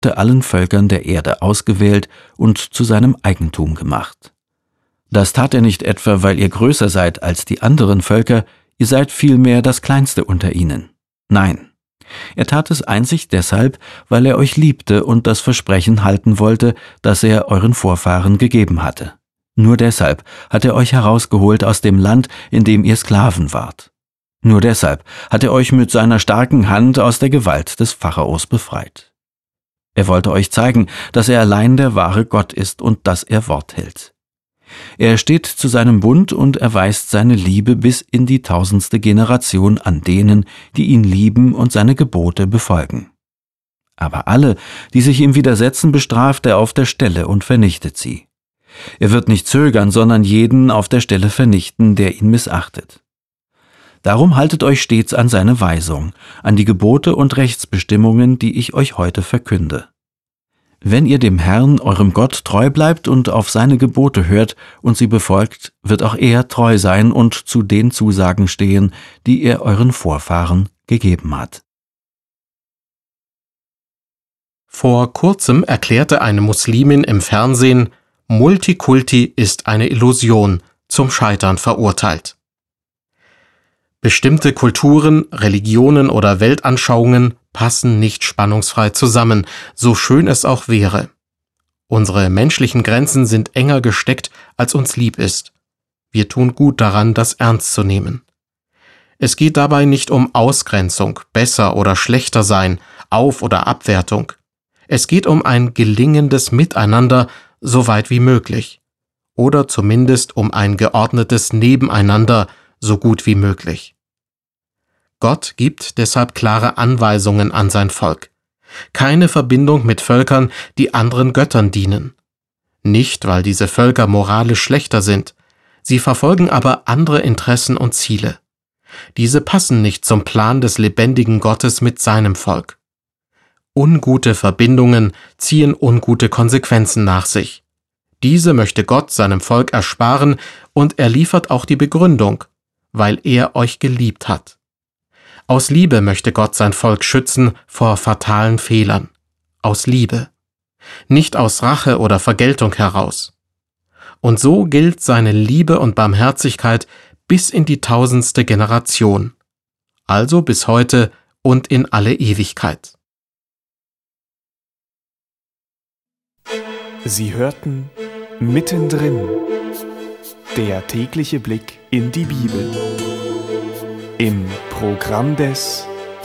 allen Völkern der Erde ausgewählt und zu seinem Eigentum gemacht. Das tat er nicht etwa, weil ihr größer seid als die anderen Völker, ihr seid vielmehr das Kleinste unter ihnen. Nein, er tat es einzig deshalb, weil er euch liebte und das Versprechen halten wollte, das er euren Vorfahren gegeben hatte. Nur deshalb hat er euch herausgeholt aus dem Land, in dem ihr Sklaven wart. Nur deshalb hat er euch mit seiner starken Hand aus der Gewalt des Pharaos befreit. Er wollte euch zeigen, dass er allein der wahre Gott ist und dass er Wort hält. Er steht zu seinem Bund und erweist seine Liebe bis in die 1000. Generation an denen, die ihn lieben und seine Gebote befolgen. Aber alle, die sich ihm widersetzen, bestraft er auf der Stelle und vernichtet sie. Er wird nicht zögern, sondern jeden auf der Stelle vernichten, der ihn missachtet. Darum haltet euch stets an seine Weisung, an die Gebote und Rechtsbestimmungen, die ich euch heute verkünde. Wenn ihr dem Herrn, eurem Gott, treu bleibt und auf seine Gebote hört und sie befolgt, wird auch er treu sein und zu den Zusagen stehen, die er euren Vorfahren gegeben hat. Vor kurzem erklärte eine Muslimin im Fernsehen, Multikulti ist eine Illusion, zum Scheitern verurteilt. Bestimmte Kulturen, Religionen oder Weltanschauungen passen nicht spannungsfrei zusammen, so schön es auch wäre. Unsere menschlichen Grenzen sind enger gesteckt, als uns lieb ist. Wir tun gut daran, das ernst zu nehmen. Es geht dabei nicht um Ausgrenzung, besser oder schlechter sein, Auf- oder Abwertung. Es geht um ein gelingendes Miteinander, so weit wie möglich. Oder zumindest um ein geordnetes Nebeneinander, so gut wie möglich. Gott gibt deshalb klare Anweisungen an sein Volk. Keine Verbindung mit Völkern, die anderen Göttern dienen. Nicht, weil diese Völker moralisch schlechter sind, sie verfolgen aber andere Interessen und Ziele. Diese passen nicht zum Plan des lebendigen Gottes mit seinem Volk. Ungute Verbindungen ziehen ungute Konsequenzen nach sich. Diese möchte Gott seinem Volk ersparen und er liefert auch die Begründung, weil er euch geliebt hat. Aus Liebe möchte Gott sein Volk schützen vor fatalen Fehlern. Aus Liebe. Nicht aus Rache oder Vergeltung heraus. Und so gilt seine Liebe und Barmherzigkeit bis in die 1000. Generation. Also bis heute und in alle Ewigkeit. Sie hörten Mittendrin, der tägliche Blick in die Bibel. Im Programm des